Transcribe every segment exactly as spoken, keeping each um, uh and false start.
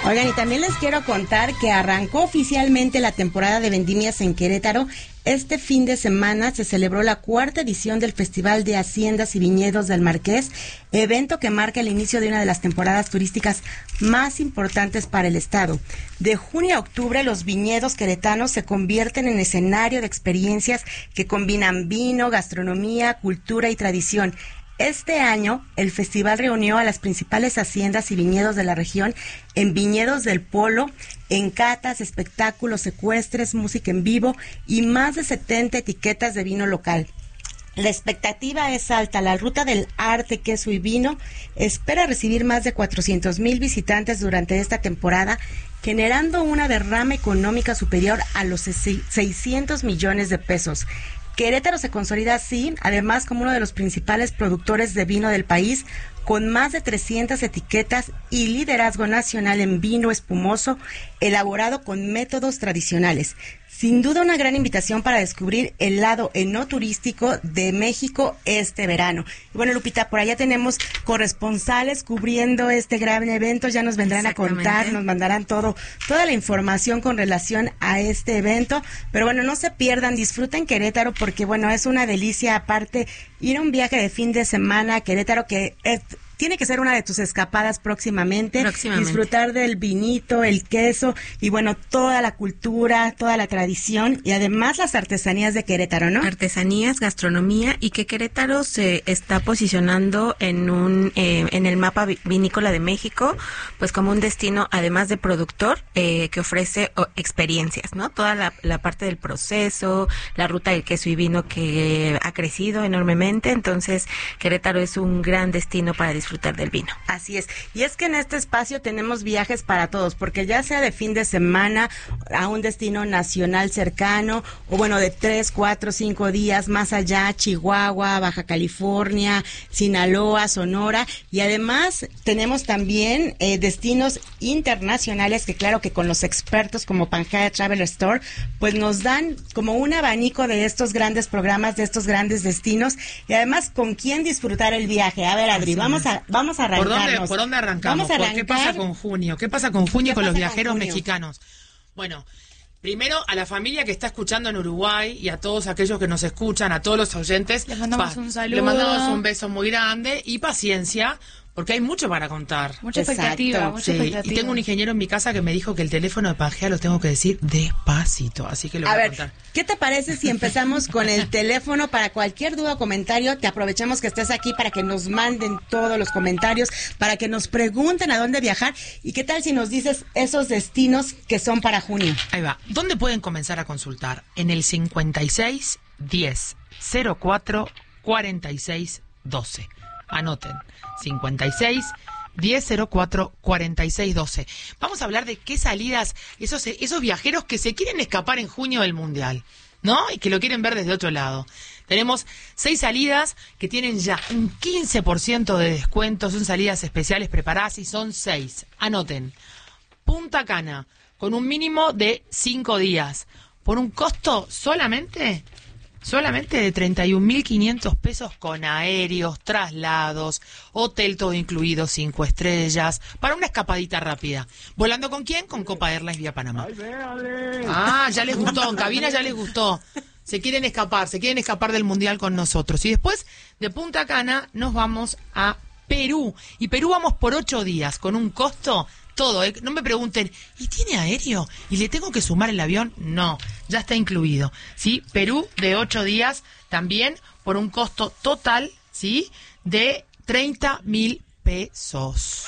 Oigan, y también les quiero contar que arrancó oficialmente la temporada de vendimias en Querétaro. Este fin de semana se celebró la cuarta edición del Festival de Haciendas y Viñedos del Marqués, evento que marca el inicio de una de las temporadas turísticas más importantes para el estado. De junio a octubre, los viñedos queretanos se convierten en escenario de experiencias que combinan vino, gastronomía, cultura y tradición. Este año, el festival reunió a las principales haciendas y viñedos de la región en Viñedos del Polo, en catas, espectáculos ecuestres, música en vivo y más de setenta etiquetas de vino local. La expectativa es alta. La Ruta del Arte, Queso y Vino espera recibir más de cuatrocientos mil visitantes durante esta temporada, generando una derrama económica superior a los seiscientos millones de pesos. Querétaro se consolida así, además, como uno de los principales productores de vino del país, con más de trescientas etiquetas y liderazgo nacional en vino espumoso elaborado con métodos tradicionales. Sin duda una gran invitación para descubrir el lado enoturístico de México este verano. Bueno, Lupita, por allá tenemos corresponsales cubriendo este gran evento, ya nos vendrán a contar, nos mandarán todo, toda la información con relación a este evento, pero bueno, no se pierdan, disfruten Querétaro porque bueno, es una delicia aparte ir a un viaje de fin de semana a Querétaro que es... Tiene que ser una de tus escapadas próximamente, próximamente, disfrutar del vinito, el queso y bueno, toda la cultura, toda la tradición y además las artesanías de Querétaro, ¿no? Artesanías, gastronomía y que Querétaro se está posicionando en un eh, en el mapa vinícola de México, pues como un destino además de productor eh, que ofrece oh, experiencias, ¿no? Toda la, la parte del proceso, la ruta del queso y vino que ha crecido enormemente, entonces Querétaro es un gran destino para disfrutar disfrutar del vino. Así es. Y es que en este espacio tenemos viajes para todos, porque ya sea de fin de semana a un destino nacional cercano, o bueno, de tres, cuatro, cinco días más allá, Chihuahua, Baja California, Sinaloa, Sonora, y además tenemos también eh, destinos internacionales que claro que con los expertos como Pangea Travel Store, pues nos dan como un abanico de estos grandes programas, de estos grandes destinos, y además con quién disfrutar el viaje. A ver, Adri, vamos a Vamos a arrancarnos. ¿Por dónde, por dónde arrancamos? Vamos a arrancar. ¿Qué pasa con junio? ¿Qué pasa con junio con los viajeros con mexicanos? Bueno, primero a la familia que está escuchando en Uruguay y a todos aquellos que nos escuchan, a todos los oyentes. Les mandamos pa- un saludo. Les mandamos un beso muy grande y paciencia. Porque hay mucho para contar. Mucha expectativa, mucha sí. expectativa. Y tengo un ingeniero en mi casa que me dijo que el teléfono de Pangea lo tengo que decir despacito, así que lo a voy a ver, contar. ¿Qué te parece si empezamos con el teléfono para cualquier duda o comentario? Te aprovechamos que estés aquí para que nos manden todos los comentarios, para que nos pregunten a dónde viajar. ¿Y qué tal si nos dices esos destinos que son para junio? Ahí va. ¿Dónde pueden comenzar a consultar? En el cincuenta y seis, diez, cero cuatro, cuarenta y seis, doce. Anoten, cincuenta y seis, diez cero cuatro, cuarenta y seis doce. Vamos a hablar de qué salidas, esos, esos viajeros que se quieren escapar en junio del Mundial, ¿no? Y que lo quieren ver desde otro lado. Tenemos seis salidas que tienen ya un quince por ciento de descuento, son salidas especiales preparadas y son seis. Anoten, Punta Cana, con un mínimo de cinco días, por un costo solamente... Solamente de treinta y un mil quinientos pesos con aéreos, traslados, hotel todo incluido, cinco estrellas, para una escapadita rápida. ¿Volando con quién? Con Copa Airlines vía Panamá. Ah, ya les gustó, en cabina ya les gustó. Se quieren escapar, se quieren escapar del Mundial con nosotros. Y después de Punta Cana nos vamos a Perú. Y Perú vamos por ocho días, con un costo... Todo, ¿eh? No me pregunten, ¿y tiene aéreo? ¿Y le tengo que sumar el avión? No, ya está incluido, ¿sí? Perú de ocho días también por un costo total, ¿sí? De treinta mil pesos.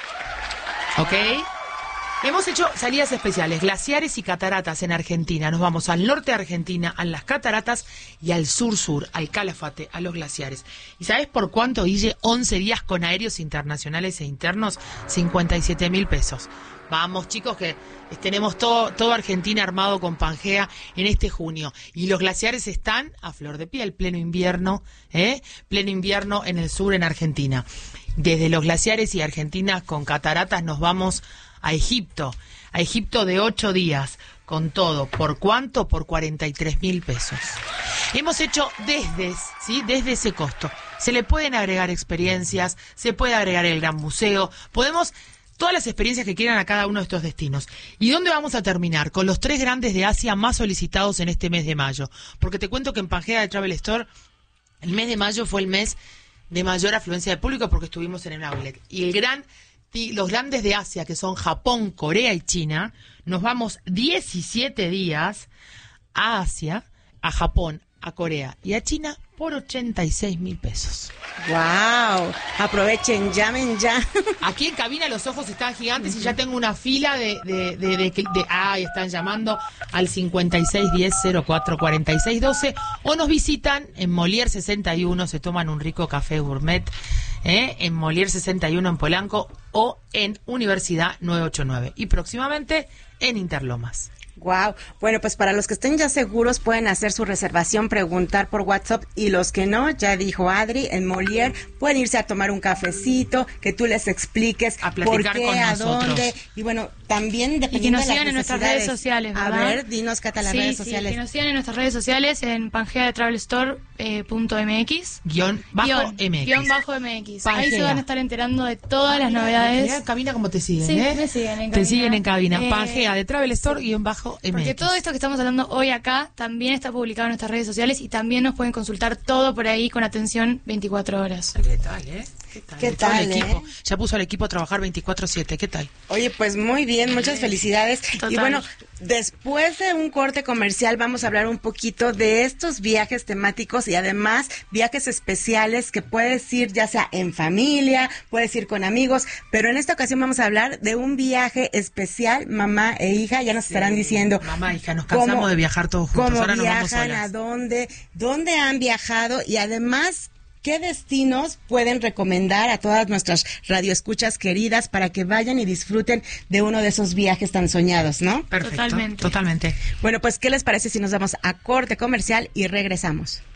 ¿Ok? Hemos hecho salidas especiales, glaciares y cataratas en Argentina. Nos vamos al norte de Argentina, a las cataratas, y al sur-sur, al Calafate, a los glaciares. ¿Y sabes por cuánto, Guille? once días con aéreos internacionales e internos, cincuenta y siete mil pesos. Vamos, chicos, que tenemos todo, todo Argentina armado con Pangea en este junio. Y los glaciares están a flor de piel, pleno invierno, ¿eh? Pleno invierno en el sur, en Argentina. Desde los glaciares y Argentina con cataratas nos vamos a Egipto, a Egipto de ocho días, con todo. ¿Por cuánto? Por cuarenta y tres mil pesos. Hemos hecho desde, ¿sí? Desde ese costo. Se le pueden agregar experiencias, se puede agregar el gran museo, podemos todas las experiencias que quieran a cada uno de estos destinos. ¿Y dónde vamos a terminar? Con los tres grandes de Asia más solicitados en este mes de mayo. Porque te cuento que en Pangea de Travel Store, el mes de mayo fue el mes de mayor afluencia de público porque estuvimos en el outlet. Y el gran, los grandes de Asia, que son Japón, Corea y China, nos vamos diecisiete días a Asia, a Japón, a Corea y a China por ochenta y seis mil pesos. ¡Wow! Aprovechen, llamen ya. Aquí en cabina los ojos están gigantes y ya tengo una fila de... de, de, de, de, de ah, están llamando al cincuenta y seis diez cero cuatro cuarenta y seis doce o nos visitan en Molière sesenta y uno, se toman un rico café gourmet, ¿eh? En Molière sesenta y uno en Polanco o en Universidad nueve ochenta y nueve y próximamente en Interlomas. Wow. Bueno, pues para los que estén ya seguros pueden hacer su reservación, preguntar por WhatsApp, y los que no, ya dijo Adri, en Molière pueden irse a tomar un cafecito, que tú les expliques a platicar por qué, con a nosotros. Dónde, y bueno, también dependiendo y que nos de las sigan en nuestras redes sociales, ¿verdad? A ver, dinos, Cata, las sí, redes sí, sociales. que nos sigan en nuestras redes sociales en pangea de travel store punto m x guión bajo guión, M X. Guión bajo M X. Pangea. Ahí se van a estar enterando de todas las novedades. Mirá en cabina cómo te siguen, Sí, ¿eh? me siguen en Te cabina. siguen en cabina. Eh, Pangea de Travel Store guión bajo M X. Porque todo esto que estamos hablando hoy acá también está publicado en nuestras redes sociales y también nos pueden consultar todo por ahí con atención veinticuatro horas. ¿Qué tal, eh? ¿Qué tal? ¿Qué Todo el tal, equipo. eh? Ya puso al equipo a trabajar veinticuatro siete. ¿Qué tal? Oye, pues muy bien, muchas felicidades. Total. Y bueno, después de un corte comercial vamos a hablar un poquito de estos viajes temáticos y además viajes especiales que puedes ir ya sea en familia, puedes ir con amigos, pero en esta ocasión vamos a hablar de un viaje especial, mamá e hija, ya nos sí, estarán diciendo. Mamá, hija, nos cansamos cómo, de viajar todos juntos, cómo ahora nos vamos viajan, solas. a dónde, dónde han viajado y además ¿qué destinos pueden recomendar a todas nuestras radioescuchas queridas para que vayan y disfruten de uno de esos viajes tan soñados, ¿no? Perfecto, totalmente. totalmente. Bueno, pues, ¿qué les parece si nos vamos a corte comercial y regresamos?